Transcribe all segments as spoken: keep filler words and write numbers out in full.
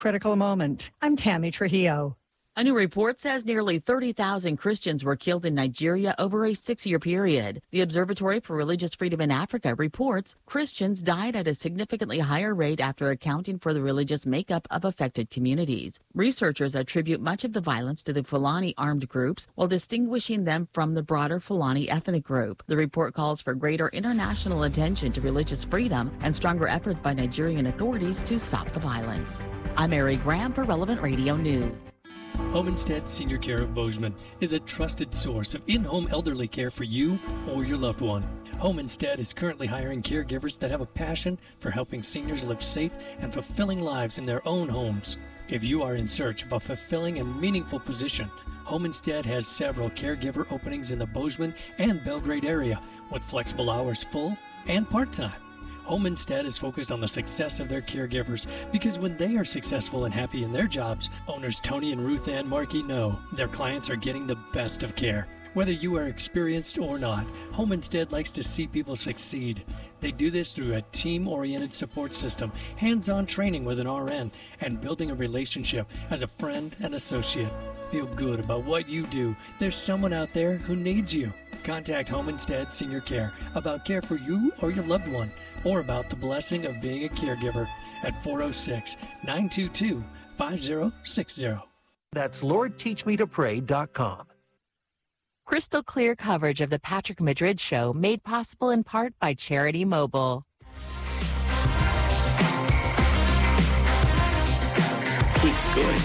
Critical Moment. I'm Tammy Trujillo. A new report says nearly thirty thousand Christians were killed in Nigeria over a six-year period. The Observatory for Religious Freedom in Africa reports Christians died at a significantly higher rate after accounting for the religious makeup of affected communities. Researchers attribute much of the violence to the Fulani armed groups while distinguishing them from the broader Fulani ethnic group. The report calls for greater international attention to religious freedom and stronger efforts by Nigerian authorities to stop the violence. I'm Mary Graham for Relevant Radio News. Home Instead Senior Care of Bozeman is a trusted source of in-home elderly care for you or your loved one. Home Instead is currently hiring caregivers that have a passion for helping seniors live safe and fulfilling lives in their own homes. If you are in search of a fulfilling and meaningful position, Home Instead has several caregiver openings in the Bozeman and Belgrade area with flexible hours, full and part-time. Home Instead is focused on the success of their caregivers because when they are successful and happy in their jobs, owners Tony and Ruth Ann Markey know their clients are getting the best of care. Whether you are experienced or not, Home Instead likes to see people succeed. They do this through a team-oriented support system, hands-on training with an R N, and building a relationship as a friend and associate. Feel good about what you do. There's someone out there who needs you. Contact Home Instead Senior Care about care for you or your loved one, or about the blessing of being a caregiver at four oh six, nine two two, five oh six oh. That's Lord Teach Me To Pray dot com. Crystal clear coverage of the Patrick Madrid Show made possible in part by Charity Mobile. Keep going.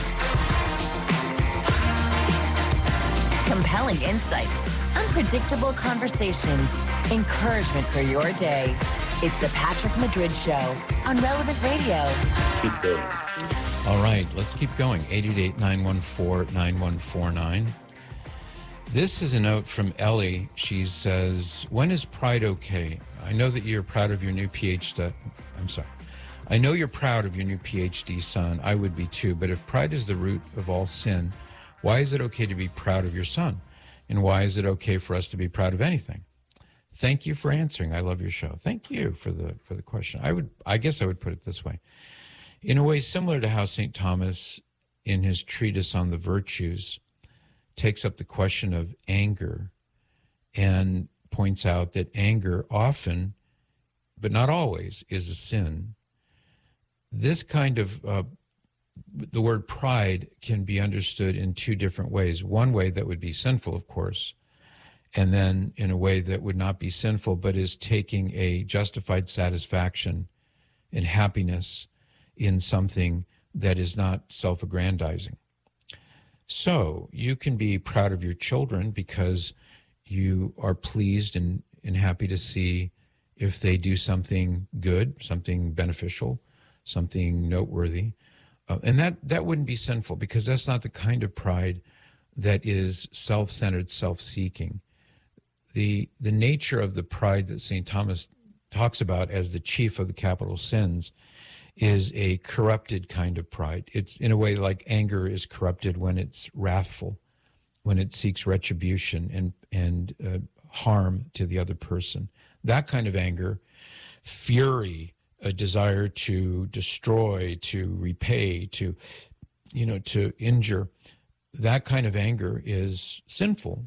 Compelling insights, unpredictable conversations, encouragement for your day. It's the Patrick Madrid Show on Relevant Radio. Keep going. All right, let's keep going. eight eight eight, nine one four, nine one four nine. This is a note from Ellie. She says, when is pride okay? I know that you're proud of your new PhD. I'm sorry. I know you're proud of your new PhD son. I would be too. But if pride is the root of all sin, why is it okay to be proud of your son? And why is it okay for us to be proud of anything? Thank you for answering. I love your show. Thank you for the for the question. I would, I guess I would put it this way. In a way similar to how Saint Thomas, in his treatise on the virtues, takes up the question of anger and points out that anger often, but not always, is a sin. This kind of, uh, the word pride can be understood in two different ways. One way that would be sinful, of course, and then in a way that would not be sinful, but is taking a justified satisfaction and happiness in something that is not self-aggrandizing. So you can be proud of your children because you are pleased and, and happy to see if they do something good, something beneficial, something noteworthy. Uh, and that, that wouldn't be sinful because that's not the kind of pride that is self-centered, self-seeking. The, the nature of the pride that Saint Thomas talks about as the chief of the capital sins is a corrupted kind of pride. It's in a way like anger is corrupted when it's wrathful, when it seeks retribution and, and uh, harm to the other person. That kind of anger, fury, a desire to destroy, to repay, to, you know, to injure, that kind of anger is sinful.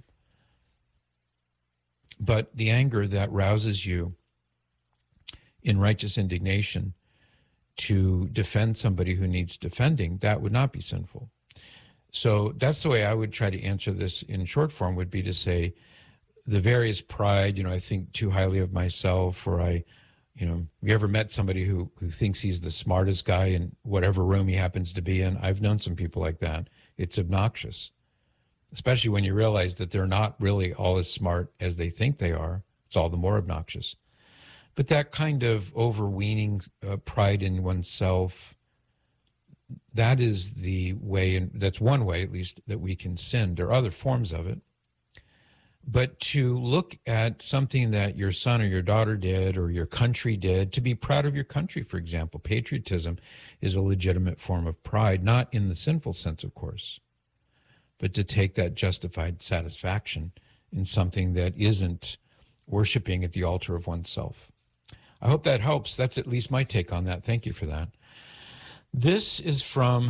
But the anger that rouses you in righteous indignation to defend somebody who needs defending, that would not be sinful. So that's the way I would try to answer this in short form, would be to say the various pride, you know, I think too highly of myself, or I, you know, have you ever met somebody who, who thinks he's the smartest guy in whatever room he happens to be in? I've known some people like that. It's obnoxious, especially when you realize that they're not really all as smart as they think they are. It's all the more obnoxious. But that kind of overweening uh, pride in oneself, that is the way, and that's one way at least, that we can sin. There are other forms of it. But to look at something that your son or your daughter did or your country did, to be proud of your country, for example, patriotism is a legitimate form of pride, not in the sinful sense, of course, but to take that justified satisfaction in something that isn't worshiping at the altar of oneself. I hope that helps. That's at least my take on that. Thank you for that. This is from